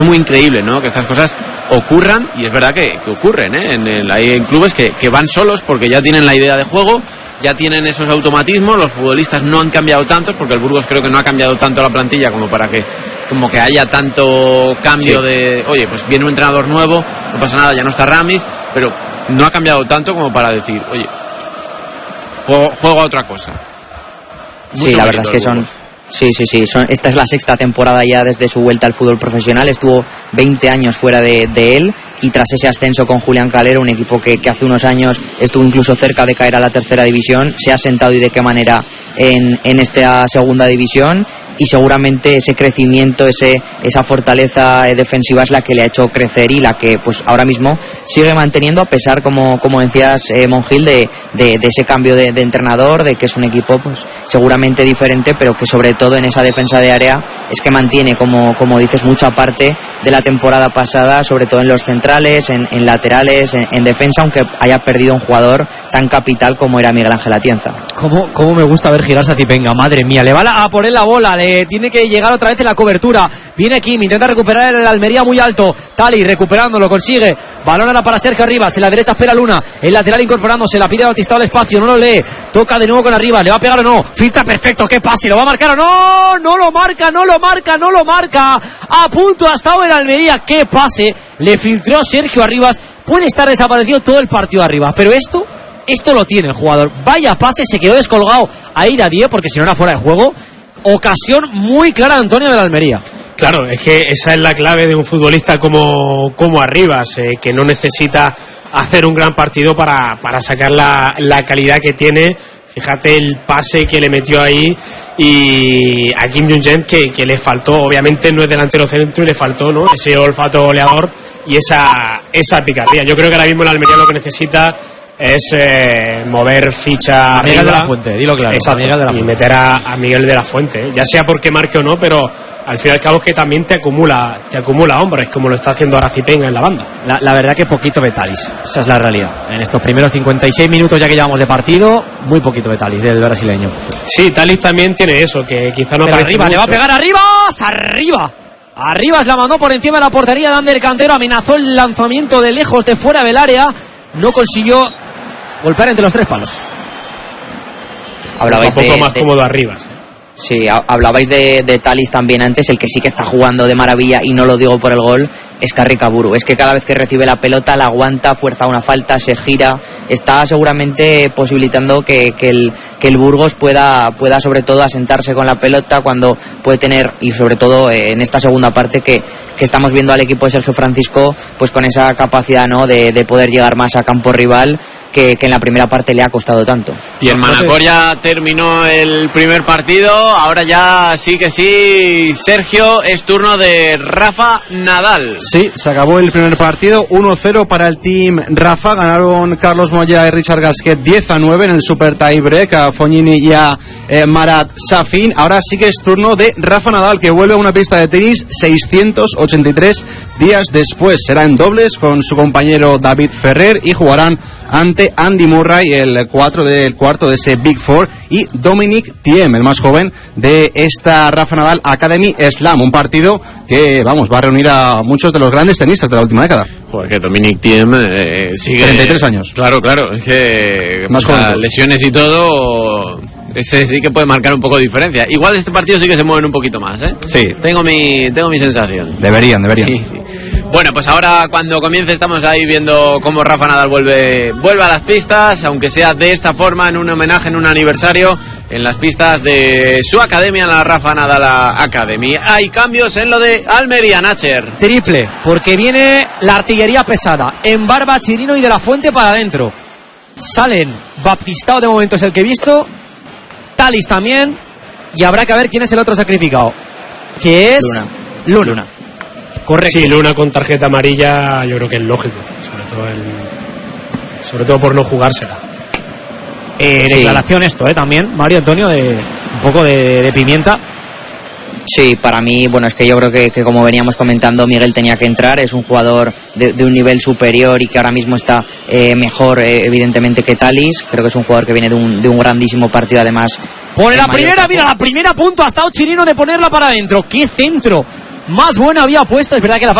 muy increíble, ¿no? Que estas cosas ocurran, y es verdad que ocurren, ¿eh? Hay clubes que van solos porque ya tienen la idea de juego, ya tienen esos automatismos. Los futbolistas no han cambiado tantos, porque el Burgos creo que no ha cambiado tanto la plantilla como para que haya tanto cambio de, oye, pues viene un entrenador nuevo, no pasa nada, ya no está Ramis, pero no ha cambiado tanto como para decir, oye, juego a otra cosa. Sí, la verdad es que son... Sí. Esta es la 6ª temporada ya desde su vuelta al fútbol profesional. Estuvo 20 años fuera de él, y tras ese ascenso con Julián Calero, un equipo que hace unos años estuvo incluso cerca de caer a la 3ª división, se ha sentado, y de qué manera, en esta 2ª división. Y seguramente ese crecimiento, esa fortaleza defensiva es la que le ha hecho crecer, y la que pues ahora mismo sigue manteniendo, a pesar, como decías, Monjil, de ese cambio de entrenador, de que es un equipo pues seguramente diferente, pero que sobre todo en esa defensa de área es que mantiene, como dices, mucha parte de la temporada pasada, sobre todo en los centrales, en laterales, en defensa, aunque haya perdido un jugador tan capital como era Miguel Ángel Atienza. ¿Cómo me gusta ver girarse a Tipenga? Madre mía, le va a por él la bola, tiene que llegar otra vez en la cobertura. Viene Kim, intenta recuperar el Almería muy alto. Tali recuperándolo, consigue. Balón ahora para Sergio Arribas. En la derecha espera Luna. El lateral incorporándose. La pide Bautista al espacio. No lo lee. Toca de nuevo con Arribas. ¿Le va a pegar o no? Filtra perfecto. ¿Qué pase? ¿Lo va a marcar o no? No lo marca. A punto ha estado el Almería. ¿Qué pase? Le filtró Sergio Arribas. Puede estar desaparecido todo el partido Arribas. Pero esto lo tiene el jugador. Vaya pase. Se quedó descolgado a ir a 10 porque si no era fuera de juego. Ocasión muy clara de Antonio de la Almería. Claro, es que esa es la clave de un futbolista como Arribas, que no necesita hacer un gran partido para sacar la calidad que tiene. Fíjate el pase que le metió ahí, y a Kim Jong-un que le faltó, obviamente no es delantero centro, y le faltó, ¿no?, ese olfato goleador y esa picardía. Yo creo que ahora mismo la Almería lo que necesita es mover ficha a Miguel de la Fuente, dilo claro. Exacto, y meter a Miguel de la Fuente, ya sea porque marque o no, pero al fin y al cabo es que también te acumula hombres, como lo está haciendo ahora Zipenga en la banda. La verdad que poquito de Talis, esa es la realidad. En estos primeros 56 minutos ya que llevamos de partido, muy poquito de Talis, del brasileño. Sí, Talis también tiene eso, que quizá no aparece arriba, mucho. Le va a pegar Arribas la mandó por encima de la portería de Ander Cantero, amenazó el lanzamiento de lejos, de fuera del área, no consiguió golpear entre los 3 palos. Hablabais un poco más cómodo Arribas. Sí, hablabais de Talis también antes. El que sí que está jugando de maravilla, y no lo digo por el gol, es Carricaburu. Es que cada vez que recibe la pelota la aguanta, fuerza una falta, se gira. Está seguramente posibilitando que el Burgos pueda sobre todo asentarse con la pelota cuando puede tener, y sobre todo en esta segunda parte que estamos viendo al equipo de Sergio Francisco pues con esa capacidad, ¿no?, de poder llegar más a campo rival, que en la primera parte le ha costado tanto. Y el Manacor ya terminó el primer partido. Ahora ya sí que sí, Sergio, es turno de Rafa Nadal. Sí, se acabó el primer partido, 1-0 para el Team Rafa. Ganaron Carlos Moya y Richard Gasquet 10-9 en el Super Tie Break a Fognini y a Marat Safin. Ahora sí que es turno de Rafa Nadal, que vuelve a una pista de tenis 683 días después. Será en dobles con su compañero David Ferrer, y jugarán ante Andy Murray, el cuarto de ese Big Four, y Dominic Thiem, el más joven de esta Rafa Nadal Academy Slam. Un partido que, va a reunir a muchos de los grandes tenistas de la última década. Porque Dominic Thiem sigue... 33 años. Claro, es que más joven, lesiones y todo... Ese sí que puede marcar un poco de diferencia. Igual este partido sí que se mueven un poquito más, ¿eh? Sí. Tengo mi sensación. Deberían. Sí. Bueno, pues ahora cuando comience estamos ahí viendo cómo Rafa Nadal vuelve a las pistas, aunque sea de esta forma, en un homenaje, en un aniversario, en las pistas de su academia, la Rafa Nadal Academy. Hay cambios en lo de Almería, Nacher. Triple, porque viene la artillería pesada. En Barba, Chirino y de la Fuente para adentro. Salen, Baptistao de momento es el que he visto, Talis también, y habrá que ver quién es el otro sacrificado, que es Luna. Correcto. Sí, Luna con tarjeta amarilla, yo creo que es lógico, sobre todo por no jugársela. Declaración esto, también, Mario Antonio, de un poco de pimienta. Sí, para mí, es que yo creo que como veníamos comentando, Miguel tenía que entrar. Es un jugador de un nivel superior y que ahora mismo está mejor, evidentemente, que Talis. Creo que es un jugador que viene de un grandísimo partido, además. Pone la primera, mira, la primera punto ha estado Chirino de ponerla para adentro. ¡Qué centro! más buena había puesto. Es verdad que la